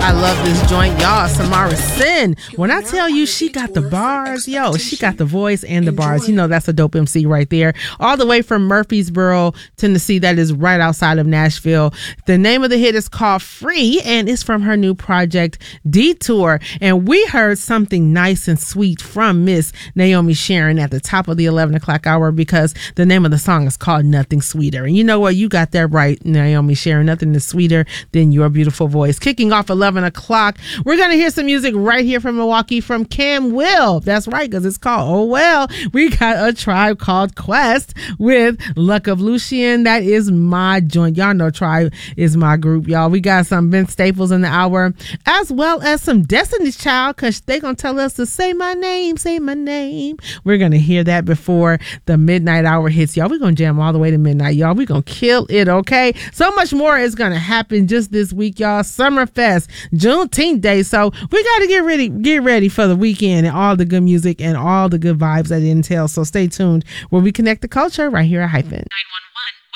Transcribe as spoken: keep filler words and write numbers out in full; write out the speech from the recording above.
I love this joint, y'all. Samara Sin. When I tell you she got the bars, yo, she got the voice and the bars. You know that's a dope M C right there. All the way from Murfreesboro, Tennessee. That is right outside of Nashville. The name of the hit is called Free, and it's from her new project, Detour. And we heard something nice and sweet from Miss Naomi Sharon at the top of the eleven o'clock hour, because the name of the song is called Nothing Sweeter. And you know what? You got that right, Naomi Sharon. Nothing is sweeter than your beautiful voice. Kicking off eleven o'clock, we're going to hear some music right here from Milwaukee from Cam Will. That's right, because it's called Oh Well. We got A Tribe Called Quest with Luck of Lucian. That is my joint. Y'all know Tribe is my group, y'all. We got some Vince Staples in the hour, as well as some Destiny's Child, because they going to tell us to say my name, say my name. We're going to hear that before the midnight hour hits, y'all. We're going to jam all the way to midnight, y'all. We're going to kill it, okay? So much more is going to happen just this week, y'all. Summerfest, Juneteenth Day. So we got to get ready, get ready for the weekend and all the good music and all the good vibes that it entails. So stay tuned where we connect the culture right here at Hyphen.